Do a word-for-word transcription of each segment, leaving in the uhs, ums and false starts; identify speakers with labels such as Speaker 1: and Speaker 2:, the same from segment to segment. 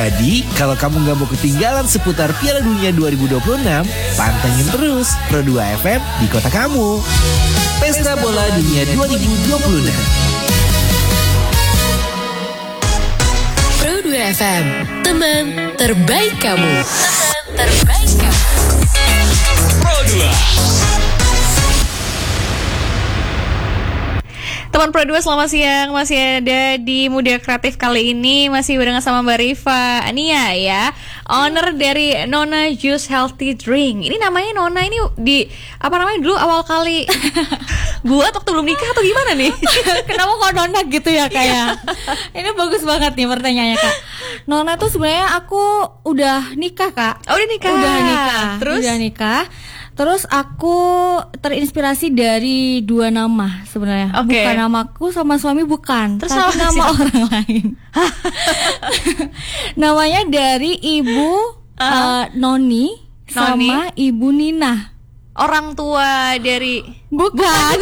Speaker 1: Jadi, kalau kamu gak mau ketinggalan seputar Piala Dunia dua ribu dua puluh enam, pantengin terus Pro dua F M di kota kamu. Pesta Bola Dunia dua ribu dua puluh enam.
Speaker 2: Pro dua F M, teman terbaik kamu. Teman terbaik kamu.
Speaker 1: Pro dua.
Speaker 3: Teman Pro dua, selamat siang. Masih ada di Muda Kreatif kali ini. Masih barengan sama Mbak Rifa Ania ya, owner dari Nona Juice Healthy Drink. Ini namanya Nona ini di apa namanya dulu awal kali buat waktu belum nikah atau gimana nih?
Speaker 4: Kenapa kok Nona gitu ya kayak? Ini bagus banget nih pertanyaannya Kak. Nona tuh sebenarnya aku udah nikah Kak.
Speaker 3: Oh udah nikah.
Speaker 4: Udah nikah.
Speaker 3: Terus?
Speaker 4: Udah nikah. Terus aku terinspirasi dari dua nama sebenarnya.
Speaker 3: Okay.
Speaker 4: Bukan namaku sama suami bukan.
Speaker 3: Terus
Speaker 4: tapi nama
Speaker 3: siapa?
Speaker 4: orang lain. Namanya dari Ibu uh, uh, Noni,
Speaker 3: Noni
Speaker 4: sama Ibu Nina.
Speaker 3: Orang tua dari
Speaker 4: Bukan.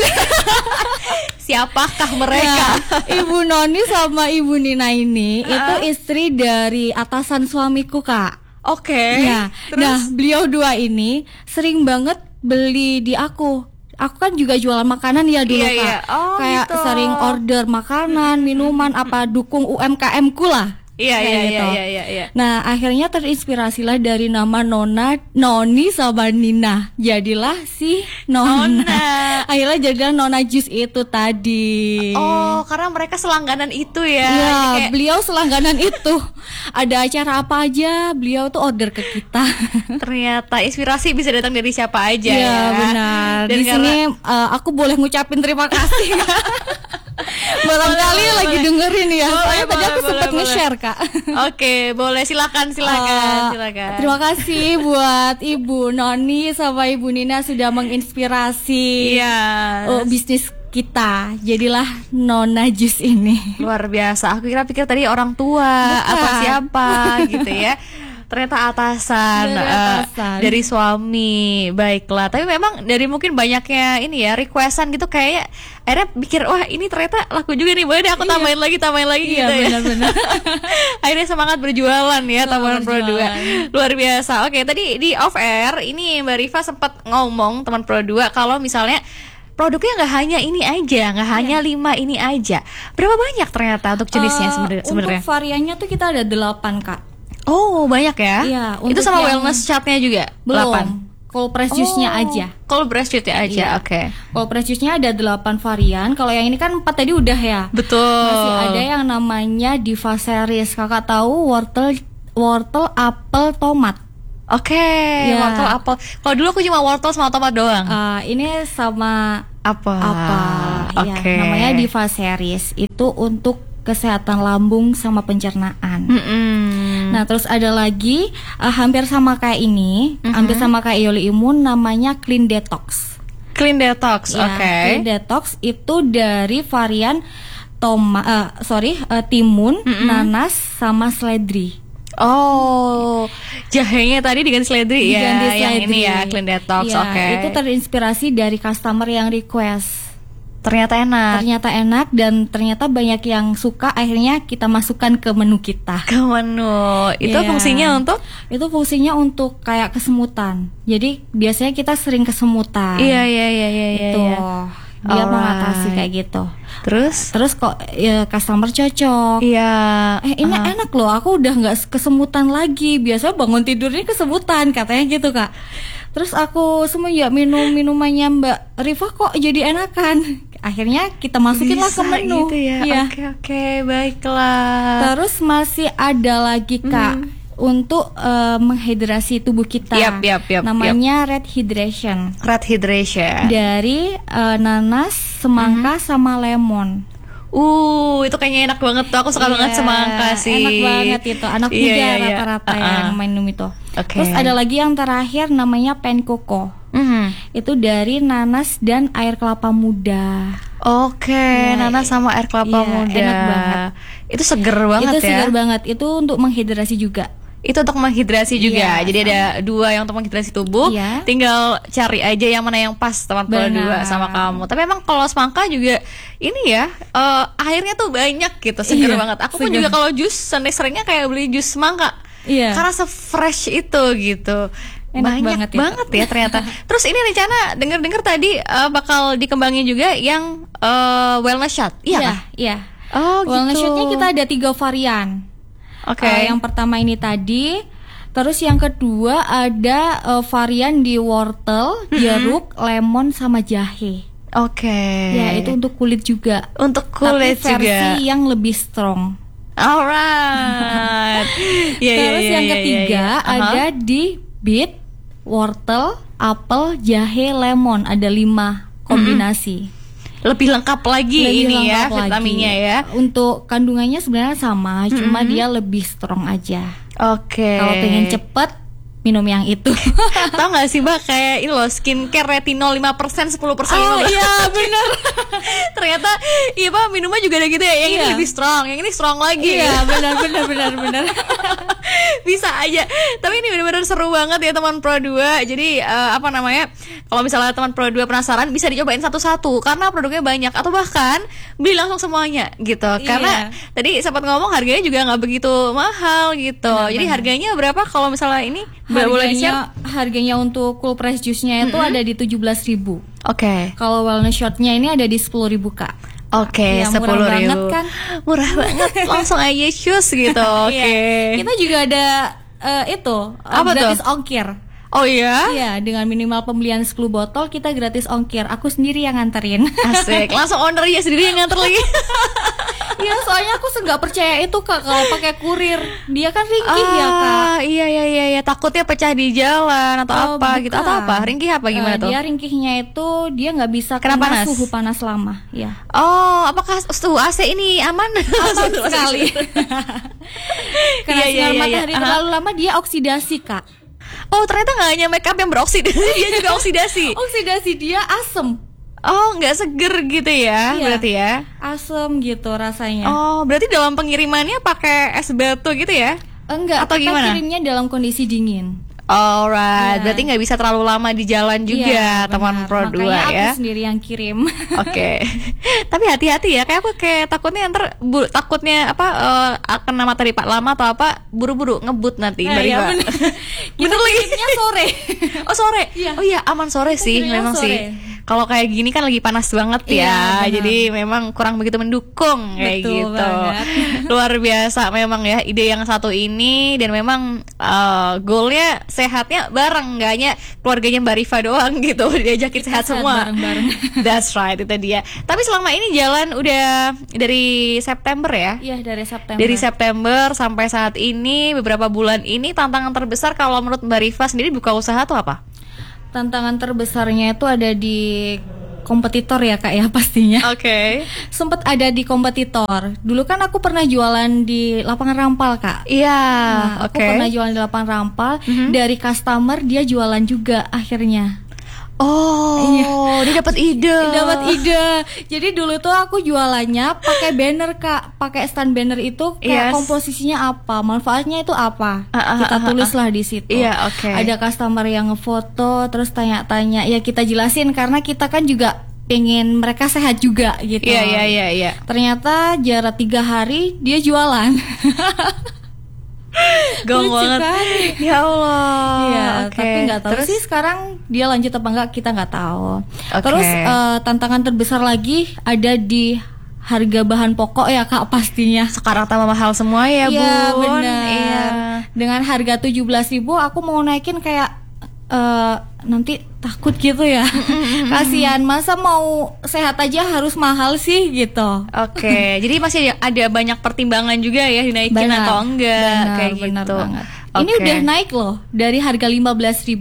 Speaker 3: siapakah mereka?
Speaker 4: Nah, Ibu Noni sama Ibu Nina ini uh. itu istri dari atasan suamiku Kak.
Speaker 3: Oke. Okay.
Speaker 4: Ya. Nah, beliau dua ini sering banget beli di aku. Aku kan juga jualan makanan ya dulu
Speaker 3: iya,
Speaker 4: Kak.
Speaker 3: Iya. Oh,
Speaker 4: kayak
Speaker 3: gitu.
Speaker 4: sering order makanan, minuman, apa dukung U M K M ku lah.
Speaker 3: Iya iya,
Speaker 4: gitu.
Speaker 3: iya iya iya iya.
Speaker 4: Nah, akhirnya terinspirasilah dari nama Nona, Noni sama Nina. Jadilah si Nona.
Speaker 3: Nona.
Speaker 4: Akhirnya jadilah Nona Juice itu tadi.
Speaker 3: Oh, karena mereka selangganan itu ya.
Speaker 4: Ya,
Speaker 3: kayak...
Speaker 4: beliau selangganan itu. Ada acara apa aja, beliau tuh order ke kita.
Speaker 3: Ternyata inspirasi bisa datang dari siapa aja ya.
Speaker 4: Ya, benar.
Speaker 3: Dan
Speaker 4: di
Speaker 3: karena...
Speaker 4: sini uh, aku boleh ngucapin terima kasih. Barangkali lagi dengerin ya.
Speaker 3: Boleh,
Speaker 4: Soalnya tadi aku
Speaker 3: boleh,
Speaker 4: sempat
Speaker 3: boleh,
Speaker 4: nge-share Kak.
Speaker 3: Oke, boleh, silakan silakan
Speaker 4: Uh,
Speaker 3: silakan.
Speaker 4: Terima kasih buat Ibu Noni sama Ibu Nina sudah menginspirasi
Speaker 3: Iya.
Speaker 4: uh, bisnis kita. Jadilah Nona Juice ini.
Speaker 3: Luar biasa. Aku kira pikir tadi orang tua,
Speaker 4: Bukan.
Speaker 3: apa siapa gitu ya. Ternyata atasan,
Speaker 4: Dari atasan.
Speaker 3: Uh, dari suami. Baiklah. Tapi memang dari mungkin banyaknya ini ya requestan gitu kayak akhirnya pikir wah ini ternyata laku juga nih, boleh deh aku tambahin lagi tambahin lagi
Speaker 4: Iya,
Speaker 3: gitu ya.
Speaker 4: benar-benar.
Speaker 3: Akhirnya semangat berjualan ya teman Pro dua.
Speaker 4: berjualan.
Speaker 3: Luar biasa. Oke, tadi di off air ini Mbak Rifa sempat ngomong teman Pro dua kalau misalnya produknya nggak hanya ini aja, nggak hanya lima ini aja. Berapa banyak ternyata untuk jenisnya
Speaker 4: Uh,
Speaker 3: sebenarnya? sebenarnya?
Speaker 4: Untuk variannya tuh kita ada delapan Kak.
Speaker 3: Oh banyak ya?
Speaker 4: Iya.
Speaker 3: Itu
Speaker 4: untuk
Speaker 3: sama
Speaker 4: yang-
Speaker 3: wellness chatnya juga?
Speaker 4: Belum.
Speaker 3: delapan?
Speaker 4: Cold press juice-nya
Speaker 3: Oh,
Speaker 4: aja.
Speaker 3: Cold press juice-nya aja,
Speaker 4: Iya.
Speaker 3: oke.
Speaker 4: Cold press juice-nya ada delapan varian. Kalau yang ini kan empat tadi udah ya.
Speaker 3: Betul.
Speaker 4: Masih ada yang namanya Diva Series. Kakak tahu wortel wortel apel tomat.
Speaker 3: Oke,
Speaker 4: Iya.
Speaker 3: wortel apel. Kalau dulu aku cuma wortel sama tomat doang.
Speaker 4: Uh, ini sama
Speaker 3: Apa?
Speaker 4: apa?
Speaker 3: Oke.
Speaker 4: Ya, namanya Diva Series. Itu untuk kesehatan lambung sama pencernaan.
Speaker 3: Mm-mm.
Speaker 4: Nah, terus ada lagi uh, hampir sama kayak ini,
Speaker 3: Mm-hmm.
Speaker 4: hampir sama kayak Yoli Imun, namanya Clean Detox.
Speaker 3: Clean detox,
Speaker 4: Ya,
Speaker 3: oke.
Speaker 4: Clean Detox itu dari varian toma, uh, sorry, uh, timun,
Speaker 3: Mm-mm.
Speaker 4: nanas, sama seledri.
Speaker 3: Oh, jahenya tadi diganti seledri ya,
Speaker 4: Diganti
Speaker 3: yang
Speaker 4: seledri.
Speaker 3: ini ya, clean detox,
Speaker 4: Ya,
Speaker 3: oke.
Speaker 4: itu terinspirasi dari customer yang request.
Speaker 3: Ternyata enak.
Speaker 4: Ternyata enak dan ternyata banyak yang suka. Akhirnya kita masukkan ke menu kita.
Speaker 3: Ke menu. Itu
Speaker 4: Iya.
Speaker 3: fungsinya untuk?
Speaker 4: Itu fungsinya untuk kayak kesemutan. Jadi biasanya kita sering kesemutan.
Speaker 3: Iya iya iya iya iya.
Speaker 4: Itu
Speaker 3: iya.
Speaker 4: dia
Speaker 3: Alright.
Speaker 4: mengatasi kayak gitu.
Speaker 3: Terus?
Speaker 4: Terus kok ya, customer cocok.
Speaker 3: Iya.
Speaker 4: Eh ini
Speaker 3: uh-huh.
Speaker 4: enak loh, aku udah nggak kesemutan lagi. Biasa bangun tidurnya kesemutan katanya gitu Kak. Terus aku semenjak minum minumannya Mbak Rifa kok jadi enakan. Akhirnya kita masukinlah ke
Speaker 3: Bisa
Speaker 4: menu.
Speaker 3: gitu ya.
Speaker 4: Iya.
Speaker 3: Oke oke, baiklah.
Speaker 4: Terus masih ada lagi Kak
Speaker 3: Hmm.
Speaker 4: untuk uh, menghidrasi tubuh kita.
Speaker 3: Yap, yap, yap,
Speaker 4: Namanya Red Hydration.
Speaker 3: Red hydration.
Speaker 4: Dari uh, nanas, semangka, sama lemon.
Speaker 3: Uh, itu kayaknya enak banget tuh. Aku suka
Speaker 4: Iya,
Speaker 3: banget semangka sih.
Speaker 4: Enak banget itu. Anak
Speaker 3: Iya,
Speaker 4: muda
Speaker 3: iya, iya.
Speaker 4: rata-rata
Speaker 3: Uh-uh.
Speaker 4: yang minum itu.
Speaker 3: Oke.
Speaker 4: Terus ada lagi yang terakhir namanya Pen Coco.
Speaker 3: Mhm.
Speaker 4: Itu dari nanas dan air kelapa muda.
Speaker 3: Oke,
Speaker 4: Iya,
Speaker 3: nanas sama air kelapa
Speaker 4: iya,
Speaker 3: muda.
Speaker 4: enak banget.
Speaker 3: Itu seger banget
Speaker 4: Itu
Speaker 3: ya.
Speaker 4: segar banget. Itu untuk menghidrasi juga.
Speaker 3: Itu untuk menghidrasi juga.
Speaker 4: Iya,
Speaker 3: Jadi ada dua yang untuk menghidrasi tubuh.
Speaker 4: Iya.
Speaker 3: Tinggal cari aja yang mana yang pas teman Pro dua
Speaker 4: Benar.
Speaker 3: sama kamu. Tapi emang kalau semangka juga ini ya, eh, airnya tuh banyak gitu, seger
Speaker 4: Iya,
Speaker 3: banget. Aku pun
Speaker 4: seger.
Speaker 3: juga kalau jus sering-seringnya kayak beli jus semangka.
Speaker 4: Iya.
Speaker 3: Karena se-fresh itu gitu.
Speaker 4: Enak
Speaker 3: Banyak
Speaker 4: banget ya,
Speaker 3: banget ya ternyata. Terus ini rencana denger-denger tadi eh, bakal dikembangin juga yang eh, wellness shot. Iya
Speaker 4: Iya,
Speaker 3: kah?
Speaker 4: iya.
Speaker 3: Oh,
Speaker 4: Wellness
Speaker 3: gitu.
Speaker 4: shotnya kita ada tiga varian.
Speaker 3: Oke.
Speaker 4: Eh, yang pertama ini tadi, terus yang kedua ada eh, varian di wortel, jeruk, lemon sama jahe.
Speaker 3: Oke.
Speaker 4: Ya, itu untuk kulit juga.
Speaker 3: untuk kulit
Speaker 4: Tapi versi
Speaker 3: juga.
Speaker 4: yang lebih strong.
Speaker 3: Alright. Ya, ya,
Speaker 4: Terus
Speaker 3: ya,
Speaker 4: yang
Speaker 3: ya,
Speaker 4: ketiga
Speaker 3: ya, ya. Aha.
Speaker 4: ada di beet, wortel, apel, jahe, lemon. Ada lima kombinasi.
Speaker 3: Lebih lengkap lagi
Speaker 4: Lebih
Speaker 3: ini ya
Speaker 4: lengkap lagi.
Speaker 3: vitaminnya ya.
Speaker 4: Untuk kandungannya sebenarnya sama, cuma dia lebih strong aja.
Speaker 3: Oke.
Speaker 4: Kalau pengen cepet, minum yang itu.
Speaker 3: Tahu nggak sih Mbak kayak ini loh skincare retinol lima persen sepuluh persen
Speaker 4: Oh
Speaker 3: gitu.
Speaker 4: iya benar.
Speaker 3: Ternyata iya Pak minumnya juga ada gitu ya. Yang ini
Speaker 4: Iya.
Speaker 3: lebih strong, yang ini strong lagi.
Speaker 4: Iya benar benar benar benar.
Speaker 3: Bisa aja. Tapi ini benar-benar seru banget ya teman Pro dua. Jadi eh, apa namanya? Kalau misalnya teman Pro dua penasaran bisa dicobain satu-satu karena produknya banyak atau bahkan beli langsung semuanya gitu. Karena tadi sempat ngomong harganya juga nggak begitu mahal gitu. Jadi harganya berapa kalau misalnya ini boleh di-share?
Speaker 4: Harganya harganya untuk cool press juice-nya itu ada di tujuh belas ribu.
Speaker 3: Oke.
Speaker 4: Kalau wellness shot-nya ini ada di sepuluh ribu Kak.
Speaker 3: Oke,
Speaker 4: Ya, murah
Speaker 3: sepuluh ribu.
Speaker 4: banget kan?
Speaker 3: Murah banget, langsung aja shoes gitu. Oke.
Speaker 4: Iya. Kita juga ada eh, itu eh,
Speaker 3: Apa
Speaker 4: gratis
Speaker 3: tuh?
Speaker 4: ongkir.
Speaker 3: Oh iya?
Speaker 4: Iya, dengan minimal pembelian sepuluh botol kita gratis ongkir. Aku sendiri yang nganterin.
Speaker 3: Asik, langsung ownernya sendiri yang nganter lagi.
Speaker 4: Iya, soalnya aku nggak percaya itu Kak kalau pakai kurir. Dia kan ringkih ya Kak.
Speaker 3: Ah, iya iya iya iya, takutnya pecah di jalan atau
Speaker 4: Oh,
Speaker 3: apa gitu.
Speaker 4: bukan.
Speaker 3: Atau apa? Ringkih apa gimana
Speaker 4: Eh,
Speaker 3: tuh?
Speaker 4: Dia ringkihnya itu dia nggak bisa
Speaker 3: Kena panas?
Speaker 4: kena suhu panas lama. Ya.
Speaker 3: Oh, apakah suhu A C ini aman?
Speaker 4: Aman sekali. Karena
Speaker 3: Iya, iya,
Speaker 4: sinar
Speaker 3: iya,
Speaker 4: matahari
Speaker 3: iya.
Speaker 4: terlalu lama dia oksidasi Kak.
Speaker 3: Oh, ternyata nggak hanya make up yang beroksidasi, dia juga oksidasi.
Speaker 4: Oksidasi dia asem,
Speaker 3: Oh, nggak seger gitu ya,
Speaker 4: Iya.
Speaker 3: berarti ya?
Speaker 4: asem gitu rasanya.
Speaker 3: Oh, berarti dalam pengirimannya pakai es batu gitu ya?
Speaker 4: Enggak,
Speaker 3: atau
Speaker 4: kita
Speaker 3: gimana?
Speaker 4: kirimnya dalam kondisi dingin.
Speaker 3: Alright,
Speaker 4: Iya.
Speaker 3: berarti nggak bisa terlalu lama di jalan juga,
Speaker 4: Iya,
Speaker 3: teman
Speaker 4: benar.
Speaker 3: Pro dua
Speaker 4: Makanya
Speaker 3: ya.
Speaker 4: aku sendiri yang kirim.
Speaker 3: Oke, tapi hati-hati ya. Kayak aku kayak takutnya ntar bu, takutnya apa eh, kena matahari pak lama atau apa buru-buru ngebut nanti.
Speaker 4: Nah,
Speaker 3: Mbak
Speaker 4: iya,
Speaker 3: Riva.
Speaker 4: bener.
Speaker 3: Bener lagi.
Speaker 4: Kirimnya sore.
Speaker 3: Oh sore.
Speaker 4: Iya.
Speaker 3: Oh iya aman sore sih,
Speaker 4: kirimnya
Speaker 3: memang
Speaker 4: sore.
Speaker 3: sih. Kalau kayak gini kan lagi panas banget ya,
Speaker 4: Iya, benar.
Speaker 3: jadi memang kurang begitu mendukung kayak
Speaker 4: Betul
Speaker 3: gitu.
Speaker 4: banget.
Speaker 3: Luar biasa memang ya ide yang satu ini dan memang eh, goalnya sehatnya bareng, nggak hanya keluarganya Mbak Riva doang gitu diajakin sehat
Speaker 4: sehat
Speaker 3: semua.
Speaker 4: bareng-bareng.
Speaker 3: That's right, itu dia. Tapi selama ini jalan udah dari September ya?
Speaker 4: Iya, dari September.
Speaker 3: Dari September sampai saat ini beberapa bulan ini tantangan terbesar kalau menurut Mbak Riva sendiri buka usaha tuh apa?
Speaker 4: Tantangan terbesarnya itu ada di kompetitor ya Kak ya pastinya.
Speaker 3: Oke.
Speaker 4: Sempet ada di kompetitor. Dulu kan aku pernah jualan di lapangan rampal Kak.
Speaker 3: Iya,
Speaker 4: Nah,
Speaker 3: oke.
Speaker 4: Aku pernah jualan di lapangan rampal. Dari customer dia jualan juga akhirnya.
Speaker 3: Oh, dia dapat ide.
Speaker 4: Dapat ide. Jadi dulu tuh aku jualannya pakai banner Kak, pakai stand banner itu kayak
Speaker 3: Yes.
Speaker 4: komposisinya apa, manfaatnya itu apa.
Speaker 3: Ah, ah,
Speaker 4: Kita
Speaker 3: ah, ah,
Speaker 4: tulislah di situ.
Speaker 3: Iya, oke.
Speaker 4: Ada customer yang ngefoto terus tanya-tanya, ya kita jelasin karena kita kan juga pengen mereka sehat juga gitu.
Speaker 3: Iya, iya, iya, iya.
Speaker 4: Ternyata jarak tiga hari dia jualan.
Speaker 3: Gong
Speaker 4: Lucu
Speaker 3: banget.
Speaker 4: kan?
Speaker 3: Ya Allah.
Speaker 4: Iya,
Speaker 3: Oke.
Speaker 4: tapi nggak tahu
Speaker 3: Terus?
Speaker 4: sih sekarang dia lanjut apa enggak, kita nggak tahu.
Speaker 3: Oke.
Speaker 4: Terus eh, tantangan terbesar lagi ada di harga bahan pokok ya Kak pastinya.
Speaker 3: Sekarang tambah mahal semua ya,
Speaker 4: Iya
Speaker 3: Bun.
Speaker 4: benar.
Speaker 3: Iya.
Speaker 4: Dengan harga tujuh belas ribu aku mau naikin kayak eh, nanti takut gitu ya. Kasihan, masa mau sehat aja harus mahal sih gitu.
Speaker 3: Oke, jadi masih ada, ada banyak pertimbangan juga ya dinaikin
Speaker 4: Benar,
Speaker 3: atau enggak
Speaker 4: benar,
Speaker 3: kayak
Speaker 4: benar
Speaker 3: gitu.
Speaker 4: banget.
Speaker 3: Oke.
Speaker 4: Ini udah naik loh dari harga lima belas ribu.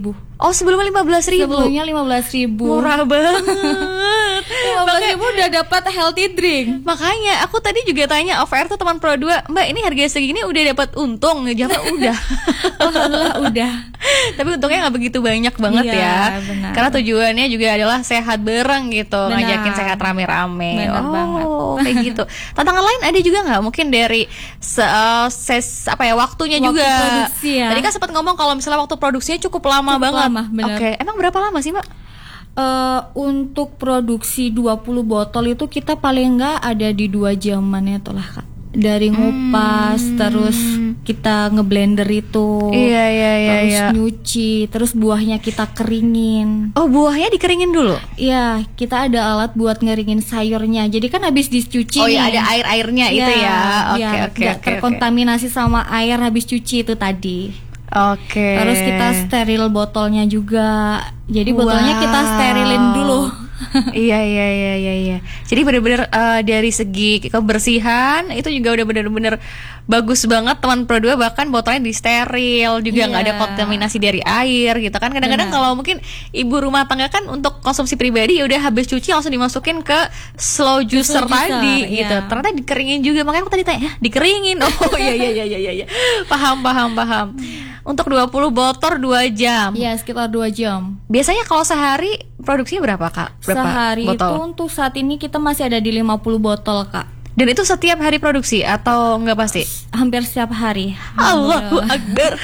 Speaker 3: Oh, sebelumnya lima belas ribu.
Speaker 4: Sebelumnya lima belas ribu.
Speaker 3: Murah banget.
Speaker 4: lima belas ribu udah dapat healthy drink.
Speaker 3: Makanya aku tadi juga tanya off air tuh teman Pro dua, Mbak ini harga segini udah dapat untung? Jawab udah.
Speaker 4: Alhamdulillah udah.
Speaker 3: Tapi untungnya nggak begitu banyak banget
Speaker 4: Iya,
Speaker 3: ya.
Speaker 4: benar.
Speaker 3: Karena tujuannya juga adalah sehat bareng gitu,
Speaker 4: Benar.
Speaker 3: ngajakin sehat rame-rame.
Speaker 4: Benar
Speaker 3: oh,
Speaker 4: banget.
Speaker 3: kayak gitu. Tantangan lain ada juga nggak? Mungkin dari se- uh, ses apa ya waktunya
Speaker 4: Waktu
Speaker 3: juga.
Speaker 4: produksi ya.
Speaker 3: Tadi kan sempat ngomong kalau misalnya waktu produksinya cukup lama
Speaker 4: Cukup
Speaker 3: banget.
Speaker 4: lama, benar.
Speaker 3: Oke, emang berapa lama sih Mbak?
Speaker 4: Eh, untuk produksi dua puluh botol itu kita paling enggak ada di dua jaman ya tuh lah Kak. Dari ngupas,
Speaker 3: Hmm.
Speaker 4: terus kita ngeblender itu,
Speaker 3: Iya, iya, iya,
Speaker 4: terus
Speaker 3: iya.
Speaker 4: nyuci, terus buahnya kita keringin.
Speaker 3: Oh, buahnya dikeringin dulu.
Speaker 4: Iya, kita ada alat buat ngeringin sayurnya. Jadi kan habis dicuci
Speaker 3: Oh
Speaker 4: nih.
Speaker 3: iya, ada air-airnya itu ya. Oke,
Speaker 4: iya,
Speaker 3: oke,
Speaker 4: nggak
Speaker 3: oke,
Speaker 4: terkontaminasi sama air habis cuci itu tadi.
Speaker 3: Oke.
Speaker 4: Terus kita steril botolnya juga. Jadi botolnya kita
Speaker 3: Wow.
Speaker 4: sterilin dulu.
Speaker 3: Iya iya iya iya iya. Jadi benar-benar eh, dari segi kebersihan itu juga udah benar-benar bagus banget teman Pro dua, bahkan botolnya disteril juga, nggak
Speaker 4: Iya.
Speaker 3: ada kontaminasi dari air gitu kan. Kadang-kadang
Speaker 4: Benar.
Speaker 3: kalau mungkin ibu rumah tangga kan untuk konsumsi pribadi ya udah habis cuci langsung dimasukin ke slow juicer
Speaker 4: Slow juicer,
Speaker 3: tadi
Speaker 4: iya.
Speaker 3: gitu. Ternyata dikeringin juga, makanya aku tadi tanya, "Hah, dikeringin." Oh iya iya iya iya iya. Paham paham paham. Untuk dua puluh botol dua jam.
Speaker 4: Iya, sekitar dua jam.
Speaker 3: Biasanya kalau sehari produksinya berapa Kak? Berapa
Speaker 4: Sehari
Speaker 3: botol?
Speaker 4: itu untuk saat ini kita masih ada di lima puluh botol, Kak.
Speaker 3: Dan itu setiap hari produksi atau enggak pasti?
Speaker 4: Hampir setiap hari.
Speaker 3: Allahu Akbar.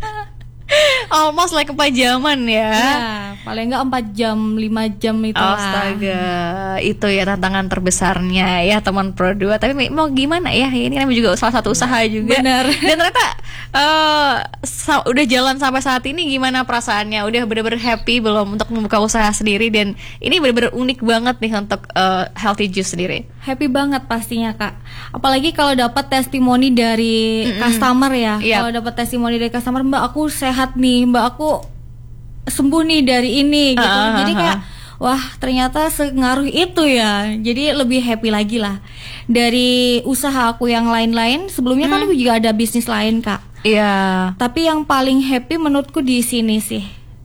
Speaker 3: Almost like empat jaman ya.
Speaker 4: Ya, paling enggak empat jam, lima jam itu lah.
Speaker 3: Astaga, itu ya tantangan terbesarnya ya teman Pro dua. Tapi mau gimana ya? Ini kan juga salah satu usaha juga.
Speaker 4: Benar.
Speaker 3: Dan ternyata eh, sa- udah jalan sampai saat ini, gimana perasaannya? Udah bener-bener happy belum untuk membuka usaha sendiri? Dan ini bener-bener unik banget nih untuk eh, Healthy Juice sendiri.
Speaker 4: Happy banget pastinya, Kak. Apalagi kalau dapat testimoni dari customer ya.
Speaker 3: Iya.
Speaker 4: Kalau dapat testimoni dari customer, Mbak aku sehat nih, Mbak aku sembuh nih dari ini gitu.
Speaker 3: Ah, ah,
Speaker 4: Jadi
Speaker 3: ah,
Speaker 4: kayak wah, ternyata sengaruh itu ya. Jadi lebih happy lagi lah. Dari usaha aku yang lain-lain, sebelumnya kan aku juga ada bisnis lain, Kak.
Speaker 3: Iya.
Speaker 4: Tapi yang paling happy menurutku di sini sih.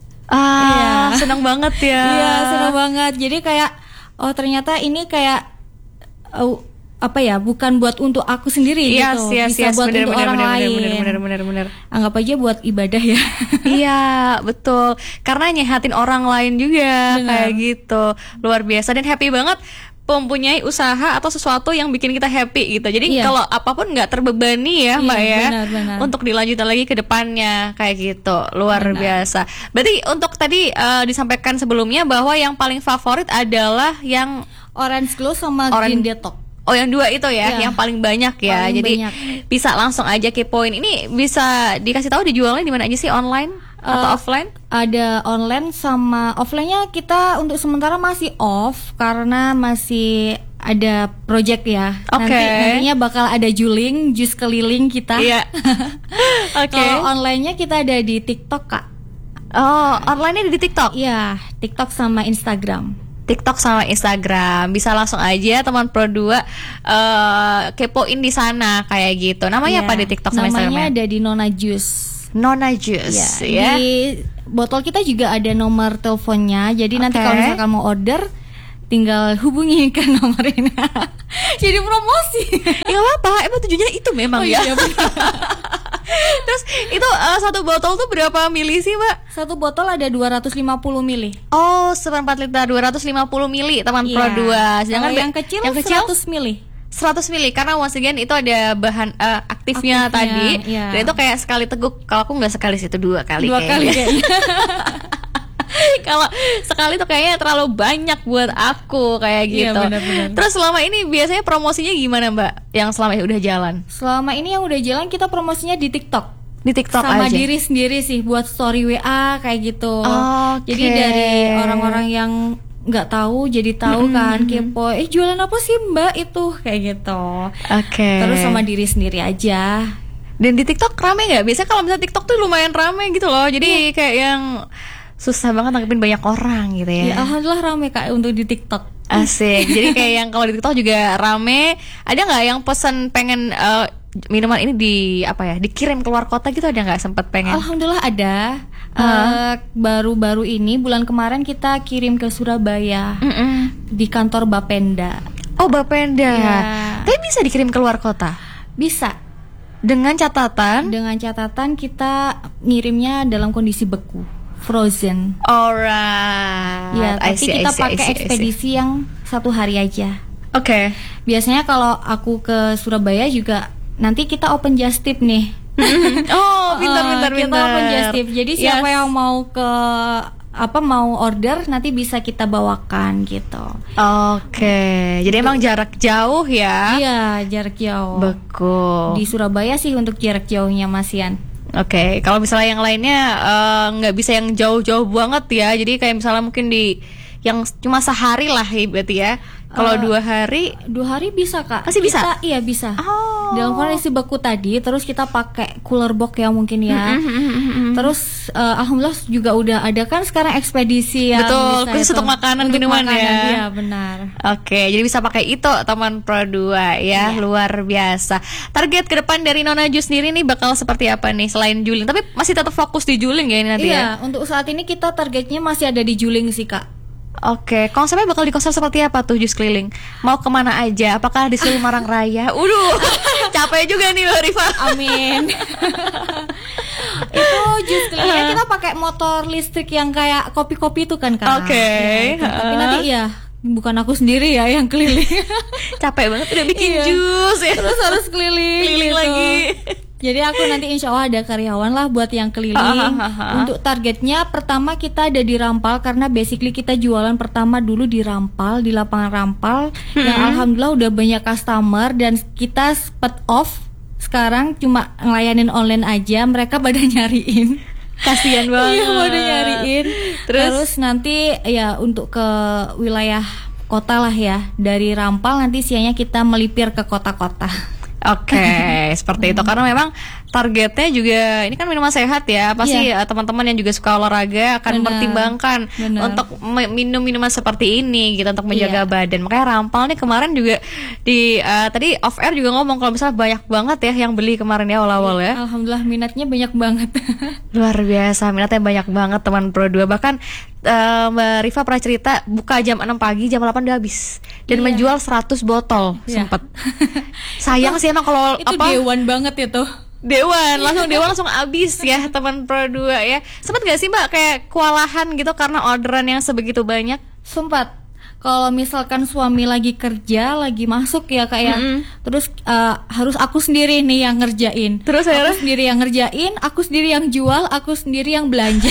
Speaker 3: Ah,
Speaker 4: Iya.
Speaker 3: senang banget ya.
Speaker 4: Iya, senang banget. Jadi kayak oh ternyata ini kayak uh, apa ya, bukan buat untuk aku sendiri
Speaker 3: Yes,
Speaker 4: gitu.
Speaker 3: yes,
Speaker 4: Bisa
Speaker 3: yes,
Speaker 4: buat
Speaker 3: bener,
Speaker 4: untuk
Speaker 3: bener,
Speaker 4: orang
Speaker 3: bener,
Speaker 4: lain.
Speaker 3: bener, bener, bener, bener.
Speaker 4: Anggap aja buat ibadah ya.
Speaker 3: Iya, betul. Karena nyehatin orang lain juga.
Speaker 4: Benar.
Speaker 3: Kayak gitu. Luar biasa dan happy banget mempunyai usaha atau sesuatu yang bikin kita happy gitu. Jadi
Speaker 4: Iya.
Speaker 3: kalau apapun nggak terbebani ya,
Speaker 4: Iya,
Speaker 3: Mbak ya.
Speaker 4: benar, benar.
Speaker 3: Untuk dilanjutin lagi ke depannya kayak gitu. Luar
Speaker 4: Benar.
Speaker 3: biasa. Berarti untuk tadi eh, disampaikan sebelumnya bahwa yang paling favorit adalah yang
Speaker 4: Orange Glow sama
Speaker 3: Orange-
Speaker 4: Green Detox.
Speaker 3: Oh yang dua itu ya,
Speaker 4: Iya.
Speaker 3: yang paling banyak ya.
Speaker 4: Paling
Speaker 3: Jadi
Speaker 4: banyak.
Speaker 3: bisa langsung aja kepoin. Ini bisa dikasih tahu dijualnya di mana aja sih, online atau
Speaker 4: Eh,
Speaker 3: offline?
Speaker 4: Ada online sama offline-nya kita untuk sementara masih off karena masih ada project ya.
Speaker 3: Oke.
Speaker 4: Nanti nantinya bakal ada juling, jus keliling kita.
Speaker 3: Iya. Oke.
Speaker 4: Kalau online-nya kita ada di TikTok, Kak.
Speaker 3: Oh, online-nya di TikTok.
Speaker 4: Iya, TikTok sama Instagram.
Speaker 3: TikTok sama Instagram. Bisa langsung aja teman Pro dua eh, kepoin di sana kayak gitu. Namanya
Speaker 4: Iya.
Speaker 3: apa di TikTok sama
Speaker 4: Namanya
Speaker 3: Instagramnya?
Speaker 4: ada di Nona Juice.
Speaker 3: Nona Juice ya.
Speaker 4: Di botol kita juga ada nomor teleponnya. Jadi nanti
Speaker 3: Oke.
Speaker 4: kalau misalkan mau order tinggal hubungi ke nomor ini. Jadi promosi.
Speaker 3: Ya nggak apa-apa, emang tujuannya itu memang
Speaker 4: Oh
Speaker 3: ya.
Speaker 4: iya, benar.
Speaker 3: Terus itu eh, satu botol tuh berapa mili sih, Mbak?
Speaker 4: Satu botol ada dua ratus lima puluh mili.
Speaker 3: Oh, seperempat liter dua ratus lima puluh mili teman Pro
Speaker 4: Iya.
Speaker 3: dua. Sedangkan
Speaker 4: Kalau
Speaker 3: be-
Speaker 4: yang kecil,
Speaker 3: yang kecil
Speaker 4: seratus mili.
Speaker 3: seratus mili karena once again itu ada bahan eh, aktifnya,
Speaker 4: Aktifnya,
Speaker 3: tadi.
Speaker 4: iya.
Speaker 3: Dan itu kayak sekali teguk. Kalau aku nggak sekali sih, itu dua kali
Speaker 4: Dua kali
Speaker 3: kayaknya.
Speaker 4: kayaknya.
Speaker 3: Kalau sekali tuh kayaknya terlalu banyak buat aku kayak
Speaker 4: Iya,
Speaker 3: gitu.
Speaker 4: benar-benar.
Speaker 3: Terus selama ini biasanya promosinya gimana, Mbak? Yang selama ini udah jalan
Speaker 4: Selama ini yang udah jalan kita promosinya di TikTok.
Speaker 3: di TikTok
Speaker 4: Sama
Speaker 3: aja.
Speaker 4: diri sendiri sih, buat story W A kayak gitu.
Speaker 3: Oke.
Speaker 4: Jadi dari orang-orang yang nggak tahu jadi tahu kan, kepo. Eh jualan apa sih Mbak itu kayak gitu.
Speaker 3: Oke.
Speaker 4: Terus sama diri sendiri aja.
Speaker 3: Dan di TikTok rame nggak? Biasanya kalau misalnya TikTok tuh lumayan rame gitu loh. Jadi
Speaker 4: Iya.
Speaker 3: kayak yang susah banget nangkepin banyak orang gitu ya.
Speaker 4: Ya alhamdulillah rame Kak untuk di TikTok.
Speaker 3: Asik. Jadi kayak yang kalau di TikTok juga rame. Ada nggak yang pesen pengen eh, minuman ini di apa ya? Dikirim keluar kota gitu, ada nggak sempet pengen?
Speaker 4: Alhamdulillah ada. Uh, baru-baru ini bulan kemarin kita kirim ke Surabaya
Speaker 3: Mm-mm.
Speaker 4: di kantor Bapenda.
Speaker 3: Oh, Bapenda.
Speaker 4: Iya.
Speaker 3: Tapi bisa dikirim keluar kota
Speaker 4: Bisa.
Speaker 3: dengan catatan.
Speaker 4: Dengan catatan kita ngirimnya dalam kondisi beku, frozen.
Speaker 3: Alright.
Speaker 4: Ya,
Speaker 3: I
Speaker 4: tapi
Speaker 3: see, I
Speaker 4: kita
Speaker 3: see, I
Speaker 4: pakai
Speaker 3: see, I see.
Speaker 4: ekspedisi yang satu hari aja.
Speaker 3: Oke.
Speaker 4: Biasanya kalau aku ke Surabaya juga nanti kita open just tip nih.
Speaker 3: Oh, pintar-pintar
Speaker 4: Uh, kita
Speaker 3: pintar.
Speaker 4: open just tip. Jadi siapa
Speaker 3: Yes.
Speaker 4: yang mau ke apa mau order nanti bisa kita bawakan gitu.
Speaker 3: Oke. Jadi emang jarak jauh ya.
Speaker 4: Iya, jarak jauh.
Speaker 3: Beku.
Speaker 4: Di Surabaya sih untuk jarak jauhnya Mas Ian.
Speaker 3: Oke, kalau misalnya yang lainnya eh, nggak bisa yang jauh-jauh banget ya. Jadi kayak misalnya mungkin di yang cuma sehari lah ya, berarti ya. Kalau
Speaker 4: Eh,
Speaker 3: dua hari,
Speaker 4: Dua hari bisa Kak.
Speaker 3: Masih bisa?
Speaker 4: Kita- iya bisa.
Speaker 3: oh.
Speaker 4: Dalam kondisi beku tadi, terus kita pakai cooler box ya mungkin ya. Terus eh, alhamdulillah juga udah ada kan sekarang ekspedisi yang
Speaker 3: Betul,
Speaker 4: bisa
Speaker 3: khusus
Speaker 4: itu.
Speaker 3: untuk makanan,
Speaker 4: Untuk
Speaker 3: minuman
Speaker 4: makanan,
Speaker 3: ya.
Speaker 4: Iya benar.
Speaker 3: Oke, jadi bisa pakai itu teman Pro dua ya,
Speaker 4: Iya.
Speaker 3: luar biasa. Target ke depan dari Nona Ju sendiri nih bakal seperti apa nih selain juling? Tapi masih tetap fokus di juling ya ini nanti ya.
Speaker 4: Iya, untuk saat ini kita targetnya masih ada di juling sih Kak.
Speaker 3: Oke, konsepnya bakal di konsep seperti apa tuh Jus Keliling? Mau kemana aja? Apakah di seluruh Marang Raya? Uduh, capek juga nih Mbak Rifa.
Speaker 4: Amin. Itu jus kelilingnya kita pakai motor listrik yang kayak kopi-kopi itu kan Kak.
Speaker 3: Oke,
Speaker 4: Iya, itu. Tapi
Speaker 3: uh.
Speaker 4: nanti ya bukan aku sendiri ya yang keliling.
Speaker 3: Capek banget udah bikin
Speaker 4: Iya.
Speaker 3: jus ya.
Speaker 4: Terus harus keliling,
Speaker 3: Keliling
Speaker 4: gitu.
Speaker 3: lagi.
Speaker 4: Jadi aku nanti insya Allah ada karyawan lah buat yang keliling.
Speaker 3: Hahaha.
Speaker 4: Untuk targetnya pertama kita ada di Rampal karena basically kita jualan pertama dulu di Rampal, di lapangan Rampal yang alhamdulillah udah banyak customer dan kita spot off. Sekarang cuma ngelayanin online aja, mereka pada nyariin.
Speaker 3: Kasian banget.
Speaker 4: Iya, pada nyariin.
Speaker 3: Terus?
Speaker 4: Terus nanti ya untuk ke wilayah kota lah ya. Dari Rampal nanti siangnya kita melipir ke kota-kota.
Speaker 3: Oke, seperti itu karena memang targetnya juga ini kan minuman sehat ya. Pasti
Speaker 4: Iya.
Speaker 3: eh, teman-teman yang juga suka olahraga akan
Speaker 4: Benar.
Speaker 3: mempertimbangkan
Speaker 4: Benar.
Speaker 3: untuk me- minum minuman seperti ini gitu untuk menjaga
Speaker 4: Iya.
Speaker 3: badan. Makanya Rampal nih kemarin juga di eh, tadi off air juga ngomong kalau misalnya banyak banget ya yang beli kemarin ya awal-awal ya.
Speaker 4: Alhamdulillah minatnya banyak banget.
Speaker 3: Luar biasa, minatnya banyak banget teman Pro dua. Bahkan eh, Mbak Rifa pernah cerita buka jam enam pagi, jam delapan udah habis. Dan
Speaker 4: Iya.
Speaker 3: menjual seratus botol
Speaker 4: Iya.
Speaker 3: sempet. Sayang sih emang kalau
Speaker 4: Itu
Speaker 3: apa
Speaker 4: dewan banget itu.
Speaker 3: Dewan, langsung Dewan langsung habis ya teman Pro dua ya. Sempet gak sih Mbak kayak kewalahan gitu karena orderan yang sebegitu banyak?
Speaker 4: Sempat. Kalau misalkan suami lagi kerja, lagi masuk ya kayak,
Speaker 3: Mm-mm.
Speaker 4: terus eh, harus aku sendiri nih yang ngerjain.
Speaker 3: Terus akhirnya?
Speaker 4: aku sendiri yang ngerjain, aku sendiri yang jual, aku sendiri yang belanja.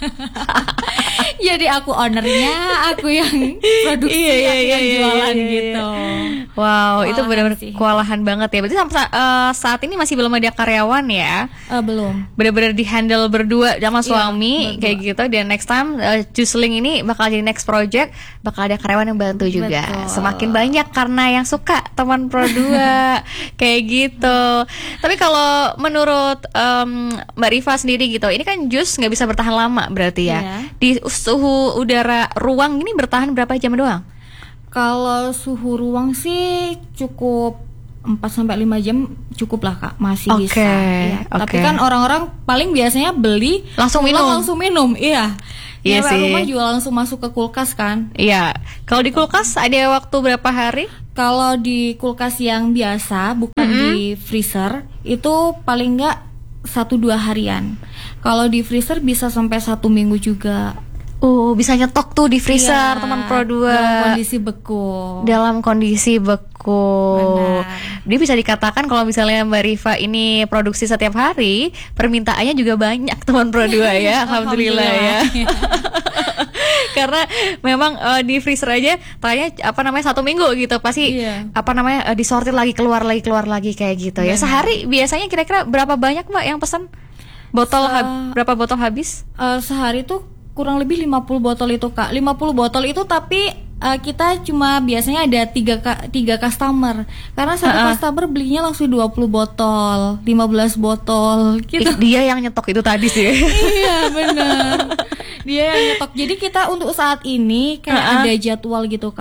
Speaker 4: Jadi aku ownernya, aku yang produksi,
Speaker 3: Iya, iya,
Speaker 4: aku
Speaker 3: iya,
Speaker 4: yang
Speaker 3: iya,
Speaker 4: jualan
Speaker 3: iya, iya.
Speaker 4: gitu.
Speaker 3: Wow, itu
Speaker 4: Kewalahan
Speaker 3: benar-benar
Speaker 4: sih.
Speaker 3: kewalahan banget ya. Berarti sampai sa- eh, saat ini masih belum ada karyawan ya?
Speaker 4: Eh, belum.
Speaker 3: Benar-benar di handle berdua sama
Speaker 4: Iya,
Speaker 3: suami
Speaker 4: berdua.
Speaker 3: kayak gitu. Dan next time uh, Jusling ini bakal jadi next project, bakal ada karyawan yang bantu juga.
Speaker 4: Betul.
Speaker 3: Semakin banyak karena yang suka teman Pro dua kayak gitu. Tapi kalau menurut em, Mbak Rifa sendiri gitu, ini kan jus nggak bisa bertahan lama berarti ya.
Speaker 4: Iya.
Speaker 3: Di suhu udara ruang ini bertahan berapa jam doang?
Speaker 4: Kalau suhu ruang sih cukup empat sampai lima jam cukup lah Kak, masih
Speaker 3: Oke,
Speaker 4: bisa. Iya. Tapi
Speaker 3: oke.
Speaker 4: kan orang-orang paling biasanya beli
Speaker 3: Langsung
Speaker 4: pulang
Speaker 3: minum.
Speaker 4: langsung minum, iya.
Speaker 3: Iya
Speaker 4: Nyampe
Speaker 3: sih.
Speaker 4: rumah juga langsung masuk ke kulkas kan.
Speaker 3: Iya. Kalau di kulkas ada waktu berapa hari?
Speaker 4: Kalau di kulkas yang biasa bukan di freezer itu paling nggak satu dua harian. Kalau di freezer bisa sampai satu minggu juga.
Speaker 3: Oh, bisa nyetok tuh di freezer
Speaker 4: Iya,
Speaker 3: teman Pro dua.
Speaker 4: dalam kondisi beku.
Speaker 3: Dalam kondisi beku.
Speaker 4: Benar.
Speaker 3: Dia bisa dikatakan kalau misalnya Mbak Rifa ini produksi setiap hari, permintaannya juga banyak teman Pro dua ya. Alhamdulillah ya. Karena memang eh, di freezer aja tanya apa namanya satu minggu gitu pasti
Speaker 4: Iya.
Speaker 3: apa namanya eh, disortir lagi keluar lagi keluar lagi kayak gitu ya. Sehari biasanya kira-kira berapa banyak Mbak yang pesan? Botol
Speaker 4: Se-
Speaker 3: hab- berapa botol habis?
Speaker 4: Eh, sehari tuh kurang lebih lima puluh botol itu Kak. lima puluh botol itu tapi eh, kita cuma biasanya ada tiga tiga customer. Karena satu
Speaker 3: Ha-ha.
Speaker 4: customer belinya langsung dua puluh botol, lima belas botol gitu.
Speaker 3: Ih, dia yang nyetok itu tadi sih.
Speaker 4: Iya, benar. Dia yang nyetok. Jadi kita untuk saat ini kayak
Speaker 3: Ha-ha.
Speaker 4: ada jadwal gitu Kak.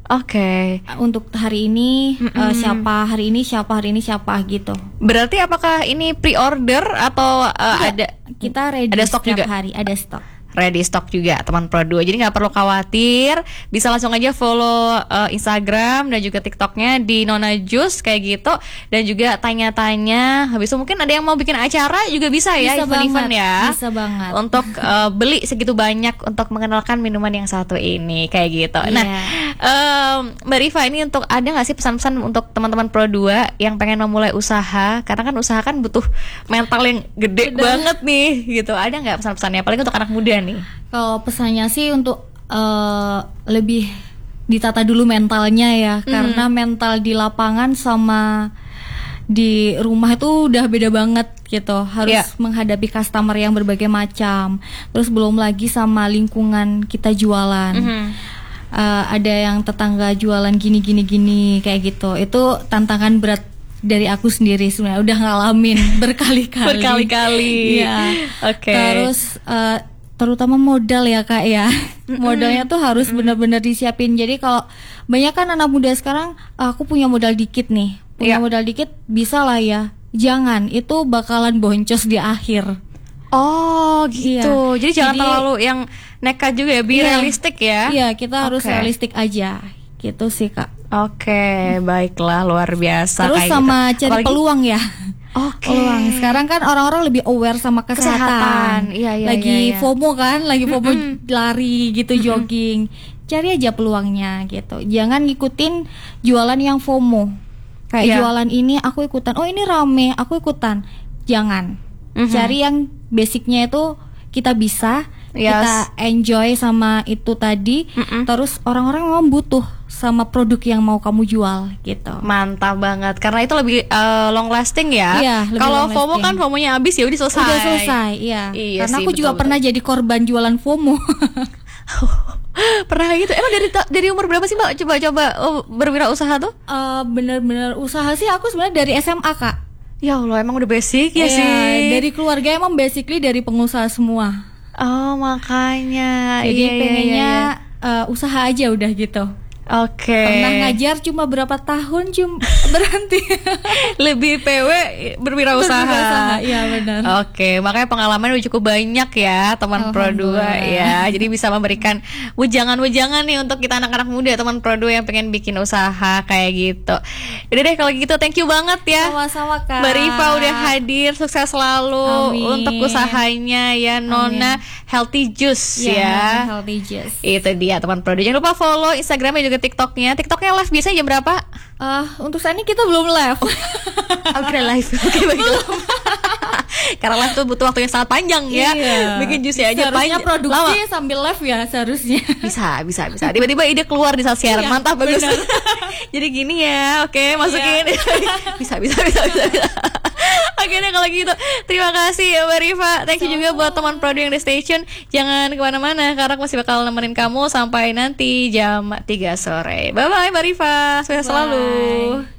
Speaker 3: Oke.
Speaker 4: Untuk hari ini uh, siapa, hari ini siapa, hari ini siapa gitu.
Speaker 3: Berarti apakah ini pre-order atau uh,
Speaker 4: Enggak,
Speaker 3: ada
Speaker 4: kita ready
Speaker 3: ada stok
Speaker 4: setiap
Speaker 3: juga?
Speaker 4: hari, ada stok.
Speaker 3: Ready stock juga teman Pro dua. Jadi nggak perlu khawatir, bisa langsung aja follow uh, Instagram dan juga TikToknya di Nona Jus kayak gitu. Dan juga tanya-tanya. Habis itu mungkin ada yang mau bikin acara juga bisa ya,
Speaker 4: Bisa
Speaker 3: event-event
Speaker 4: banget,
Speaker 3: ya.
Speaker 4: bisa banget.
Speaker 3: Untuk uh, beli segitu banyak untuk mengenalkan minuman yang satu ini kayak gitu.
Speaker 4: Iya.
Speaker 3: Nah, um, Mbak Rifa, ini untuk ada nggak sih pesan-pesan untuk teman-teman Pro dua yang pengen memulai usaha? Karena kan usaha kan butuh mental yang gede
Speaker 4: Bener.
Speaker 3: banget nih gitu. Ada nggak pesan-pesannya? Apalagi untuk anak muda nih.
Speaker 4: Kalau pesannya sih untuk uh, lebih ditata dulu mentalnya ya,
Speaker 3: Hmm.
Speaker 4: karena mental di lapangan sama di rumah itu udah beda banget gitu. Harus
Speaker 3: Yeah.
Speaker 4: menghadapi customer yang berbagai macam. Terus belum lagi sama lingkungan kita jualan.
Speaker 3: Mhm.
Speaker 4: Uh, ada yang tetangga jualan gini gini gini kayak gitu. Itu tantangan berat dari aku sendiri sebenarnya, udah ngalamin berkali-kali.
Speaker 3: Berkali-kali.
Speaker 4: Iya.
Speaker 3: Oke.
Speaker 4: Terus uh, terutama modal ya Kak ya. Modalnya tuh harus benar-benar disiapin. Jadi kalau banyak kan anak muda sekarang, aku punya modal dikit nih. Punya
Speaker 3: Iya.
Speaker 4: modal dikit bisa lah ya. Jangan, itu bakalan boncos di akhir.
Speaker 3: Oh gitu.
Speaker 4: Iya.
Speaker 3: Jadi jangan
Speaker 4: Jadi-
Speaker 3: terlalu yang nekat juga ya, be
Speaker 4: Iya.
Speaker 3: realistik ya.
Speaker 4: Iya, kita harus
Speaker 3: Oke.
Speaker 4: realistik aja. Gitu sih Kak.
Speaker 3: Oke, baiklah, luar biasa.
Speaker 4: Terus
Speaker 3: kayak
Speaker 4: sama
Speaker 3: gitu.
Speaker 4: cari
Speaker 3: Apalagi-
Speaker 4: peluang ya.
Speaker 3: Oke.
Speaker 4: Peluang. Sekarang kan orang-orang lebih aware sama kesehatan.
Speaker 3: Kesehatan. Iya, iya,
Speaker 4: Lagi
Speaker 3: iya, iya.
Speaker 4: FOMO kan, lagi FOMO lari gitu, jogging. Cari aja peluangnya gitu. Jangan ngikutin jualan yang FOMO. Kayak
Speaker 3: Iya.
Speaker 4: jualan ini aku ikutan. Oh, ini rame, aku ikutan. Jangan.
Speaker 3: Mhm.
Speaker 4: Cari yang basicnya itu kita bisa,
Speaker 3: Yes.
Speaker 4: kita enjoy sama itu tadi.
Speaker 3: Mm-mm.
Speaker 4: Terus orang-orang memang butuh sama produk yang mau kamu jual gitu.
Speaker 3: Mantap banget, karena itu lebih uh, long lasting ya.
Speaker 4: Iya, lebih
Speaker 3: Kalau
Speaker 4: long
Speaker 3: FOMO
Speaker 4: lasting.
Speaker 3: kan FOMO-nya habis ya udah selesai.
Speaker 4: Udah selesai, iya.
Speaker 3: Iya
Speaker 4: Karena
Speaker 3: sih,
Speaker 4: aku juga
Speaker 3: betul,
Speaker 4: pernah jadi korban jualan FOMO.
Speaker 3: Pernah gitu. Emang dari ta- dari umur berapa sih Mbak coba-coba oh, berwirausaha tuh?
Speaker 4: Eh, bener-bener usaha sih aku sebenarnya dari S M A Kak.
Speaker 3: Ya Allah, emang udah basic ya
Speaker 4: Iya,
Speaker 3: sih.
Speaker 4: dari keluarga emang basically dari pengusaha semua.
Speaker 3: Oh makanya.
Speaker 4: Jadi
Speaker 3: Iya, iya,
Speaker 4: pengennya
Speaker 3: iya, iya.
Speaker 4: eh, usaha aja udah gitu.
Speaker 3: Oke.
Speaker 4: Pernah ngajar cuma berapa tahun cuma berhenti.
Speaker 3: Lebih P W berwirausaha.
Speaker 4: Berwirausaha, iya benar.
Speaker 3: Oke, makanya pengalaman udah cukup banyak ya teman Pro dua ya. Jadi bisa memberikan wejangan-wejangan nih untuk kita anak-anak muda teman Pro dua yang pengen bikin usaha kayak gitu. Udah deh kalau gitu, thank you banget ya.
Speaker 4: Sama-sama Kak.
Speaker 3: Mbak Rifa udah hadir, sukses selalu
Speaker 4: Amin.
Speaker 3: untuk usahanya ya, Nona Healthy Juice
Speaker 4: Iya,
Speaker 3: ya.
Speaker 4: healthy juice.
Speaker 3: Itu dia teman Pro dua. Jangan lupa follow Instagramnya juga TikToknya. TikToknya live biasanya jam berapa?
Speaker 4: Eh, untuk saat ini kita belum live.
Speaker 3: Aku kira live. Oke, baiklah. Karena live tuh butuh waktu yang sangat panjang ya.
Speaker 4: Iya.
Speaker 3: Bikin juice aja
Speaker 4: Seharusnya
Speaker 3: panjang.
Speaker 4: produksi
Speaker 3: Lama.
Speaker 4: sambil live ya seharusnya.
Speaker 3: Bisa, bisa, bisa. Tiba-tiba ide keluar di saat siaran.
Speaker 4: Iya,
Speaker 3: Mantap, bagus.
Speaker 4: benar.
Speaker 3: Jadi gini ya. Oke, masukin. bisa, bisa, bisa, bisa, bisa. Oke deh kalau gitu. Terima kasih ya Mbak Rifa. Thank you juga buat teman Pro dua yang di station. Jangan kemana-mana karena aku masih bakal nemenin kamu sampai nanti jam tiga sore. Bye-bye Mbak Rifa. Sukses selalu.